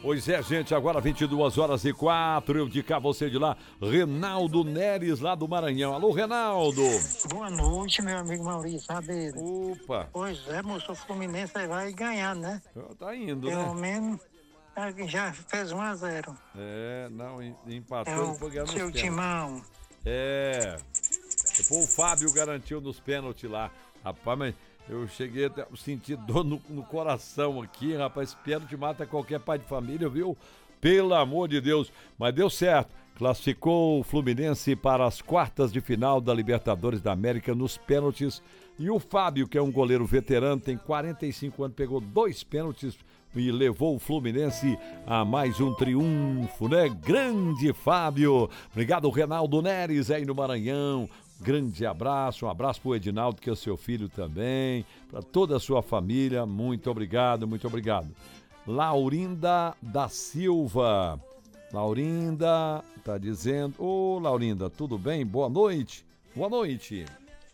Pois é, gente, agora 22h04, eu de cá, você de lá, Reinaldo Neres, lá do Maranhão. Alô, Reinaldo. Boa noite, meu amigo Maurício Rabelo. Opa. Pois é, moço, o Fluminense vai ganhar, né? Tá indo, Pelo né? menos já fez 1-0. É, não, empatou, É ele foi ganhar o nos seu pênaltis. timão. É, depois o Fábio garantiu nos pênaltis lá. Rapaz, mas eu cheguei a sentir dor no coração aqui, rapaz. Pênalti mata qualquer pai de família, viu? Pelo amor de Deus. Mas deu certo. Classificou o Fluminense para as quartas de final da Libertadores da América nos pênaltis. E o Fábio, que é um goleiro veterano, tem 45 anos, pegou 2 pênaltis e levou o Fluminense a mais um triunfo, né? Grande Fábio. Obrigado, Reinaldo Neres, aí no Maranhão. Grande abraço, um abraço pro Edinaldo, que é o seu filho também, para toda a sua família, muito obrigado, muito obrigado. Laurinda da Silva. Laurinda tá dizendo, ô Laurinda, tudo bem? Boa noite. Boa noite.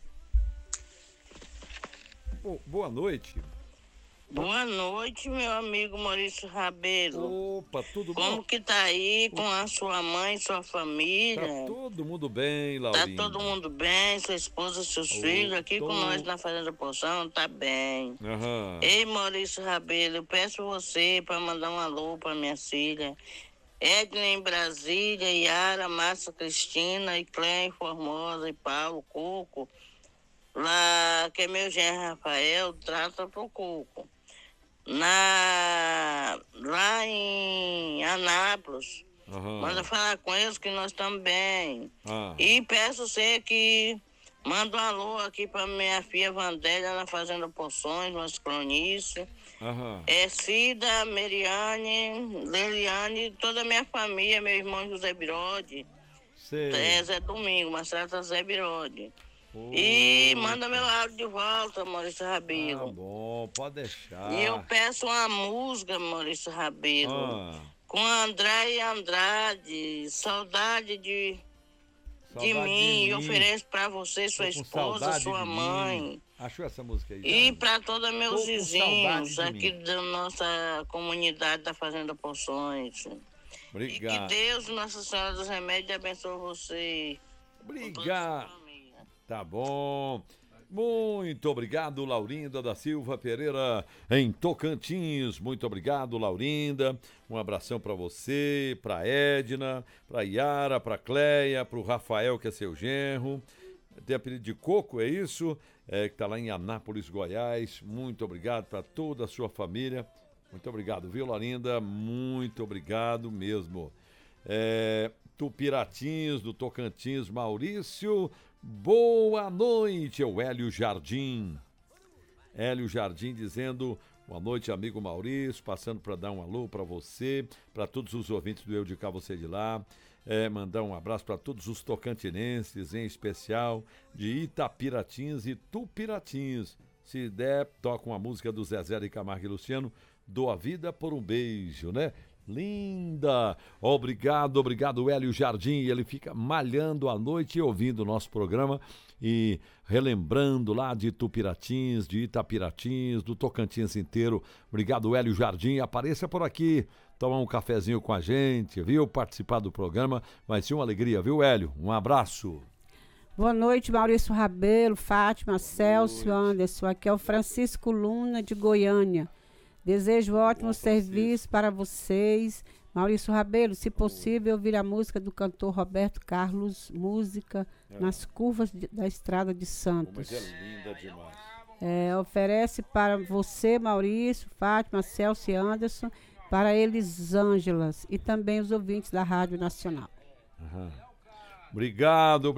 Boa noite. Boa noite, meu amigo Maurício Rabelo. Opa, tudo bom? Como que tá aí com a sua mãe, sua família? Tá todo mundo bem, Laurinda. Tá todo mundo bem, sua esposa, seus filhos, aqui com nós na Fazenda Poção, tá bem. Uhum. Ei, Maurício Rabelo, eu peço você para mandar um alô para minha filha. Edna em Brasília, Yara, Márcia Cristina, e Clém, Formosa, e Paulo, Coco. Lá, que é meu genro Rafael, trata pro Coco. Lá em Anápolis. Uhum. Manda falar com eles que nós estamos bem. E peço você que manda um alô aqui para minha filha Vandélia na Fazenda Poções, nas Cronices. É Cida, Meriane, Leliane, toda a minha família, meu irmão José Birode. Zé Domingo, mas trata Zé Birode. E manda meu áudio de volta, Maurício Rabelo. Tá bom, pode deixar. E eu peço uma música, Maurício Rabelo, com André Andrade, Saudade de mim. E ofereço pra você, sua esposa, sua mãe. Achou essa música aí? E pra todos meus vizinhos aqui da nossa comunidade da Fazenda Poções. Obrigado. E que Deus, Nossa Senhora dos Remédios, abençoe você. Obrigado. Tá bom. Muito obrigado, Laurinda da Silva Pereira, em Tocantins. Muito obrigado, Laurinda. Um abração para você, para Edna, para Yara, para Cleia, para o Rafael, que é seu genro. Tem apelido de Coco, é isso? Que tá lá em Anápolis, Goiás. Muito obrigado para toda a sua família. Muito obrigado, viu, Laurinda? Muito obrigado mesmo. Tupiratins, do Tocantins, Maurício. Boa noite, é o Hélio Jardim. Hélio Jardim dizendo, boa noite, amigo Maurício, passando para dar um alô para você, para todos os ouvintes do Eu de Cá, Você de Lá. Mandar um abraço para todos os tocantinenses, em especial de Itapiratins e Tupiratins. Se der, toca uma música do Zezé de Camargo e Luciano, Dou a Vida por um Beijo, né? Linda! Obrigado, Hélio Jardim. Ele fica malhando à noite e ouvindo o nosso programa e relembrando lá de Tupiratins, de Itapiratins, do Tocantins inteiro. Obrigado, Hélio Jardim. Apareça por aqui, tomar um cafezinho com a gente, viu? Participar do programa. Vai ser uma alegria, viu, Hélio? Um abraço. Boa noite, Maurício Rabelo, Fátima, Celso, Anderson. Aqui é o Francisco Luna, de Goiânia. Desejo ótimo serviço para vocês. Maurício Rabelo, se possível, ouvir a música do cantor Roberto Carlos, Música nas Curvas da Estrada de Santos. Mas é linda demais. Oferece para você, Maurício, Fátima, Celso e Anderson, para Elisângelas e também os ouvintes da Rádio Nacional. Obrigado.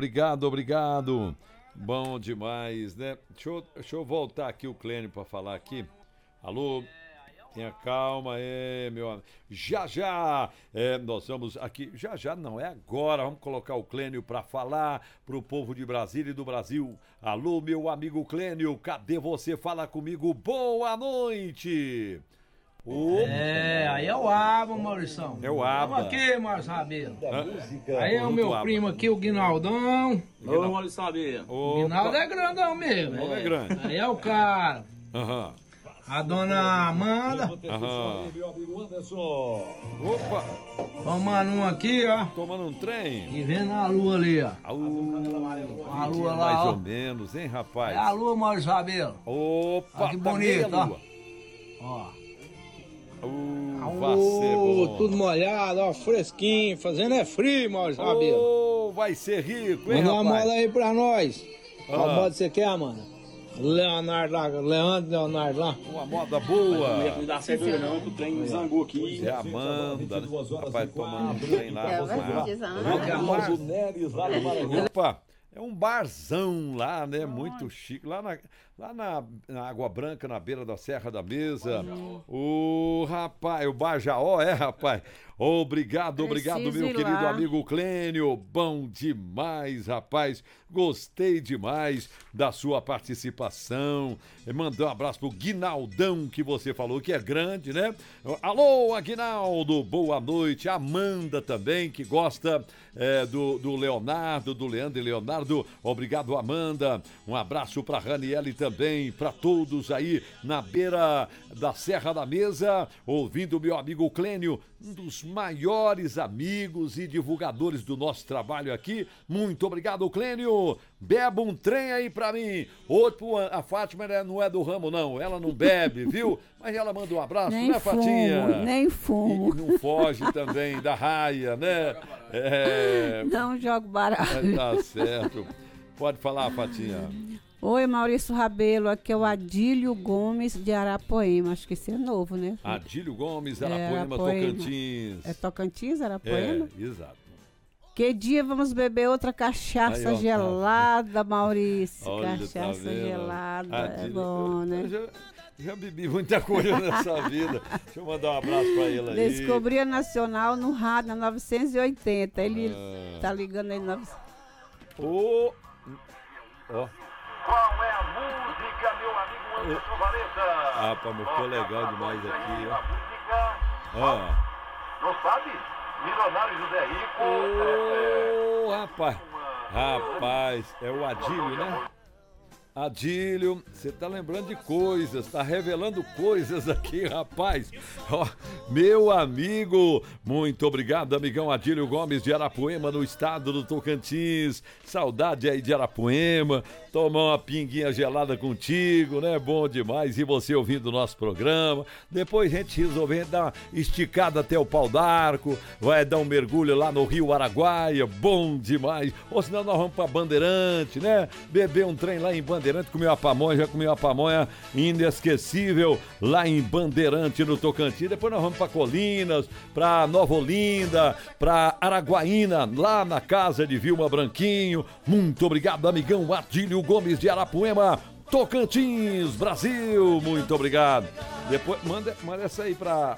Bom demais, né? Deixa eu voltar aqui o Clênio para falar aqui. Alô? Tenha calma, meu amigo. Já, nós vamos aqui, já não, é agora, vamos colocar o Clênio para falar pro povo de Brasília e do Brasil. Alô, meu amigo Clênio, cadê você? Fala comigo, boa noite! Aí é o Aba, Maurição. É o Aba. Estamos aqui, Maurício Rabelo. Aí é o meu primo aqui, o Guinaldão. Ô, Maurício Rabelo. O Guinaldo é grandão mesmo. É grande. Aí é o cara. A dona Amanda. Aham. Opa! Tomando um aqui, ó. Tomando um trem. E vendo a lua ali, ó. A lua lá, mais ó. ou menos, hein, rapaz? É a lua, Maurício Rabelo. Opa, Olha que tá bonito, meia ó. lua. Ó. Vai ser bom. Tudo molhado, ó, fresquinho, fazendo frio, Maurício Rabelo. Vai ser rico, hein, Manda uma rapaz? moda aí pra nós. Qual moda você quer, mano? Leonardo lá, Leonardo lá. Uma moda boa. Não dá certo não, que o trem zangou aqui. É a Amanda, rapaz, tomando um trem lá. Opa, é um barzão lá, né? Muito chique. Lá na Água Branca, na beira da Serra da Mesa. O rapaz, o Bajaó, rapaz. Obrigado, meu querido amigo Clênio. Bom demais, rapaz. Gostei demais da sua participação. Mandar um abraço pro Guinaldão, que você falou que é grande, né? Alô, Aguinaldo, boa noite. Amanda também, que gosta do Leonardo, do Leandro e Leonardo. Obrigado, Amanda. Um abraço pra Raniele também, pra todos aí na beira da Serra da Mesa, ouvindo o meu amigo Clênio, um dos maiores amigos e divulgadores do nosso trabalho aqui. Muito obrigado, Clênio. Beba um trem aí pra mim. Outro, a Fátima não é do ramo, não. Ela não bebe, viu? Mas ela manda um abraço, nem né, Fatinha? Nem fumo. E não foge também da raia, né? Não jogo baralho. Tá certo. Pode falar, Fatinha. Oi, Maurício Rabelo, aqui é o Adílio Gomes de Arapoema. Acho que esse é novo, né? Adílio Gomes, Arapoema, Tocantins. É Tocantins, Arapoema? Exato. Que dia vamos beber outra cachaça aí, ó, gelada, Maurício? Olha, cachaça tá gelada, Adílio, é bom, né? Já bebi muita coisa nessa vida. Deixa eu mandar um abraço pra ele aí. Descobri a Nacional no rádio, na 980. Ele tá ligando aí no 900. Ó. Qual é a música, meu amigo Anderson Valeta? Rapaz, mas ficou legal demais aqui, ó. A música, não sabe? Milionário José Rico. Rapaz, é o Adílio, né? Adílio, você tá lembrando de coisas, tá revelando coisas aqui, rapaz. Ó, meu amigo, muito obrigado, amigão Adílio Gomes de Arapoema, no estado do Tocantins. Saudade aí de Arapoema, tomar uma pinguinha gelada contigo, né? Bom demais. E você ouvindo o nosso programa. Depois a gente resolveu dar uma esticada até o Pau d'Arco, vai dar um mergulho lá no Rio Araguaia, bom demais. Ou senão nós vamos pra Bandeirante, né? Beber um trem lá em Bandeirante, comeu a pamonha, já comeu a pamonha inesquecível lá em Bandeirante, no Tocantins. Depois nós vamos pra Colinas, pra Nova Olinda, pra Araguaína, lá na casa de Vilma Branquinho. Muito obrigado, amigão Adílio Gomes de Arapoema, Tocantins, Brasil. Muito obrigado. Depois manda essa aí pra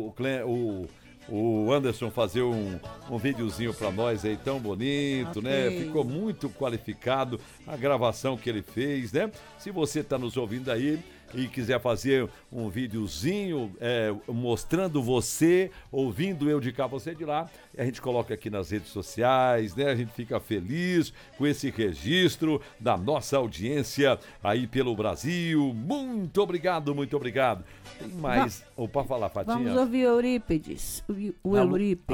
o Anderson fazer um videozinho pra nós aí, tão bonito, né? Ficou muito qualificado a gravação que ele fez, né? Se você tá nos ouvindo aí e quiser fazer um videozinho mostrando você, ouvindo eu de cá, você de lá, a gente coloca aqui nas redes sociais, né? A gente fica feliz com esse registro da nossa audiência aí pelo Brasil. Muito obrigado, muito obrigado. Tem mais. Para falar, Fatinha. Vamos ouvir Eurípides. O Eurípides.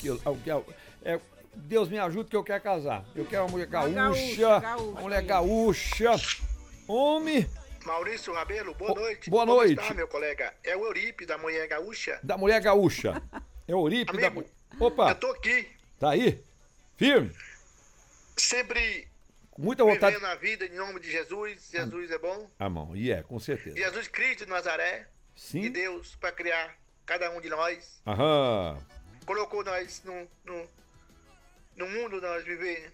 Deus me ajude que eu quero casar. Eu quero uma mulher gaúcha. Uma mulher gaúcha. Homem. Maurício Rabelo, boa noite. Boa noite. Como está, meu colega? É o Eurípides, da Mulher Gaúcha. Da Mulher Gaúcha. É o Eurípides da Mulher. Opa. Eu tô aqui. Tá aí? Firme. Sempre muita vontade. vivendo a vida em nome de Jesus. Jesus é bom. Amém. Com certeza. Jesus Cristo de Nazaré. Sim. E Deus para criar cada um de nós. Aham. Colocou nós no mundo nós viver.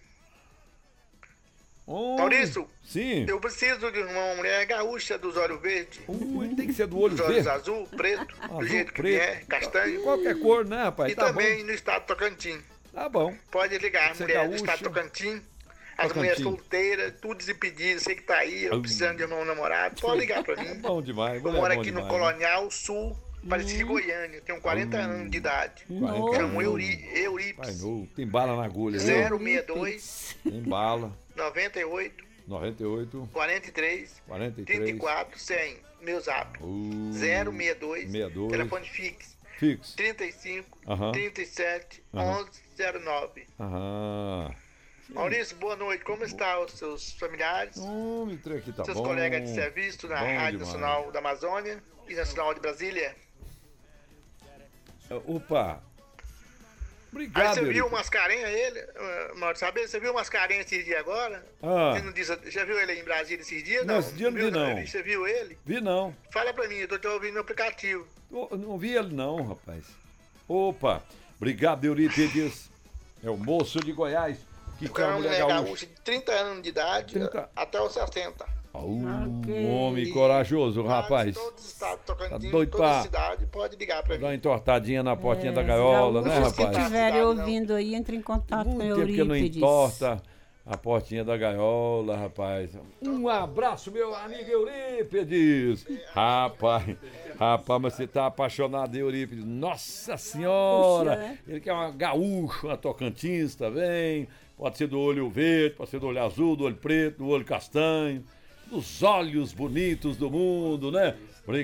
Maurício, sim. Eu preciso de uma mulher gaúcha dos olhos verdes. Tem que ser do olho verde. Dos olhos azul, preto, do jeito que vier, castanho. Qualquer cor, né, rapaz? E tá também bom. no estado de Tocantins. Tá bom. Pode ligar, mulher do estado de Tocantins. As mulheres solteiras, tudo desimpedido, você que tá aí, precisando de um namorado, pode ligar pra mim. Bom demais. Eu moro aqui no Colonial Sul, Parecido de Goiânia, tenho 40 anos de idade. Chamo Eurípides. Tem bala na agulha. 062. Tem bala. 98. 43. 34 100. meu zap. 062, telefone fixo. 35 37 11 09. Maurício, boa noite. Como estão os seus familiares? Aqui tá seus bom. Colegas de serviço na Rádio Nacional da Amazônia e Nacional de Brasília? Opa! Obrigado. Aí você viu o Mascarenhas, Maurício, você viu o Mascarenhas esses dias agora? Você não disse, já viu ele em Brasília esses dias? Não, esse dia não vi não. Você viu ele? Vi não. Fala pra mim, eu tô te ouvindo no aplicativo. Não vi ele não, rapaz. Opa! Obrigado, Eurípides. É o moço de Goiás. Que é uma mulher gaúcha de 30 anos de idade até os 60. Homem corajoso, rapaz. Todo estado, Tocantins, doido toda cidade, pode ligar pra mim. Dá uma entortadinha na portinha da gaiola, né, rapaz? Se estiverem ouvindo aí, entre em contato com o Eurípides. Porque não entorta a portinha da gaiola, rapaz. Um abraço, meu amigo Eurípides. Rapaz, mas você tá apaixonado, Eurípides. Nossa Senhora! Ele que é uma gaúcha, uma Tocantins também. Pode ser do olho verde, pode ser do olho azul, do olho preto, do olho castanho. Dos olhos bonitos do mundo, né?